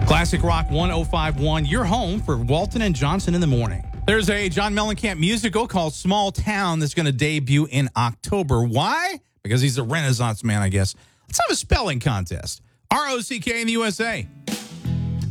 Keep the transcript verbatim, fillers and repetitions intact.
Classic Rock one oh five point one, your home for Walton and Johnson in the morning. There's a John Mellencamp musical called Small Town that's going to debut in October. Why? Because he's a Renaissance man, I guess. Let's have a spelling contest. R O C K in the U S A.